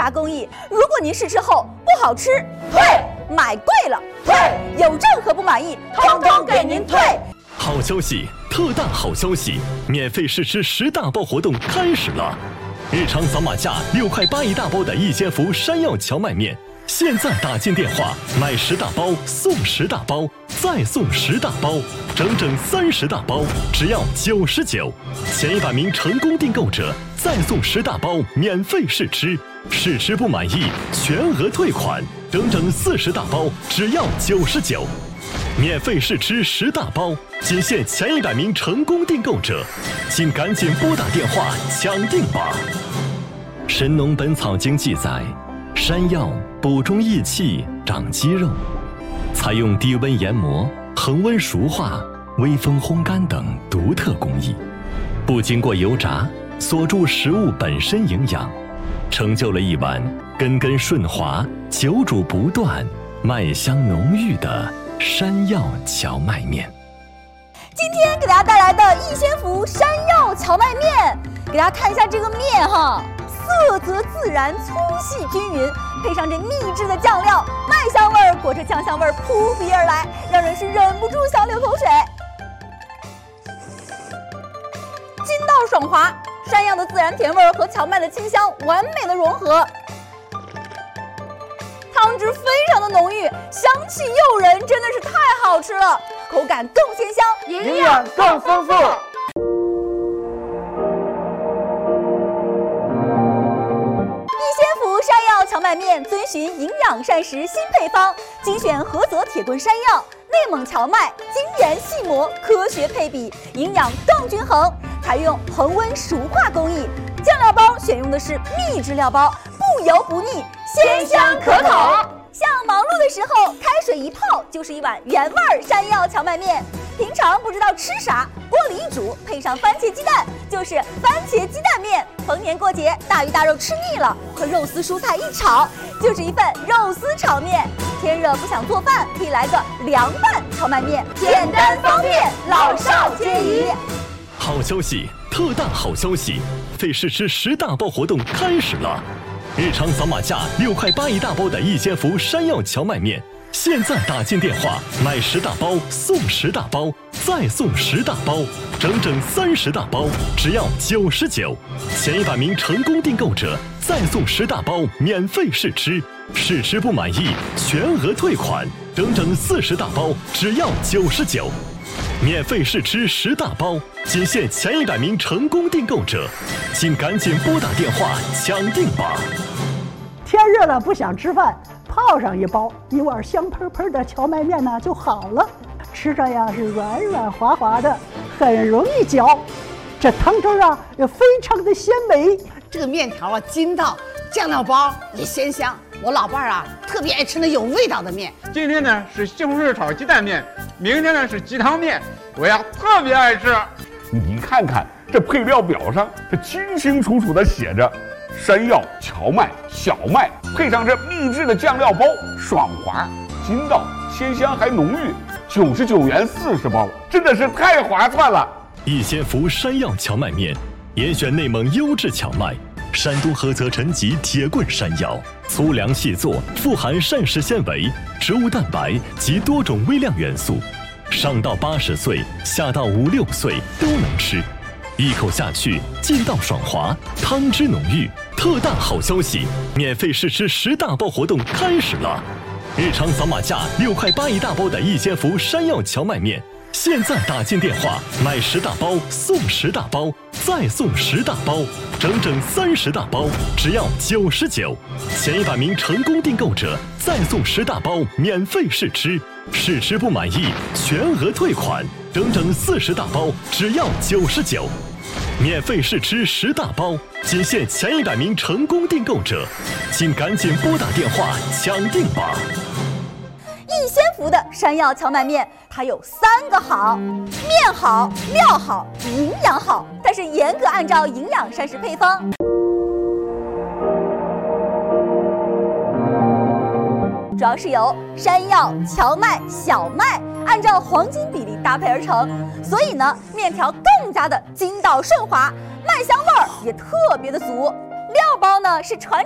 化工艺。如果您试吃后不好吃，退；买贵了，退；有任何不满意，通通给您退。 好消息，特大好消息！免费试吃10大包活动开始了！日常扫码价6块8一大包的逸仙福山药荞麦面，现在打进电话买10大包送10大包，再送10大包，整整30大包，只要99。前100名成功订购者再送10大包免费试吃，试吃不满意全额退款，整整40大包，只要99。免费试吃10大包，仅限前100名成功订购者，请赶紧拨打电话抢订吧。《神农本草经》记载，山药补中益气、长肌肉，采用低温研磨、恒温熟化、微风烘干等独特工艺，不经过油炸，锁住食物本身营养，成就了一碗根根顺滑、久煮不断、麦香浓郁的山药荞麦面。 今天给大家带来的逸仙福山药荞麦面，给大家看一下这个面哈，色泽自然，粗细均匀，配上这秘制的酱料，麦香味儿裹着酱香味儿扑鼻而来，让人是忍不住想流口水。筋道爽滑，山药的自然甜味儿和荞麦的清香完美的融合。汤汁非常的浓郁，香气诱人，真的是太好吃了，口感更鲜香， 营养更丰富。 逸仙福山药荞麦面遵循营养膳食新配方，精选菏泽铁棍山药、内蒙荞麦，精研细磨，科学配比，营养更均衡。采用恒温熟化工艺，酱料包选用的是秘制料包，不油不腻，鲜香可口。像忙碌的时候，开水一泡就是一碗原味山药荞麦面。平常不知道吃啥，锅里一煮，配上番茄鸡蛋，就是番茄鸡蛋面。逢年过节，大鱼大肉吃腻了，和肉丝蔬菜一炒，就是一份肉丝炒面。天热不想做饭，可以来个凉拌荞麦面，简单方便，老少皆宜。 好消息，特大好消息！费试吃10大包活动开始了！日常扫码价6块8一大包的逸仙福山药荞麦面，现在打进电话买10大包送10大包，再送10大包，整整30大包，只要99。前100名成功订购者再送10大包免费试吃，试吃不满意全额退款，整整40大包，只要99。免费试吃10大包，仅限前100名成功订购者，请赶紧拨打电话抢订吧。 天热了不想吃饭，泡上一碗香喷喷的荞麦面呢就好了，吃着呀是软软滑滑的，很容易嚼。这汤汁啊也非常的鲜美， 这个面条啊筋道，酱料包也鲜香。我老伴儿啊特别爱吃那有味道的面。 今天呢是西红柿炒鸡蛋面，明天呢是鸡汤面，我呀特别爱吃。 你看看这配料表上，这清清楚楚的写着山药、荞麦、小麦，配上这秘制的酱料包，爽滑、筋道、鲜香还浓郁，99元40包，真的是太划算了。 逸仙福山药荞麦面，严选内蒙优质荞麦，山东菏泽陈集铁棍山药，粗粮细作，富含膳食纤维、植物蛋白及多种微量元素，上到80岁，下到5、6岁都能吃。一口下去，劲道爽滑，汤汁浓郁。特大好消息，免费试吃10大包活动开始了！日常扫码价6块8一大包的逸仙福山药荞麦面，现在打进电话买10大包送10大包，再送10大包，整整30大包，只要99。前100名成功订购者再送10大包免费试吃，试吃不满意全额退款，整整40大包，只要99。免费试吃10大包，仅限前100名成功订购者，请赶紧拨打电话抢订吧。 逸仙福的山药荞麦面，它有3个好：面好、料好、营养好。它是严格按照营养膳食配方。主要是由山药、荞麦、小麦按照黄金比例搭配而成，所以呢，面条更加的筋道顺滑，麦香味儿也特别的足。料包呢是传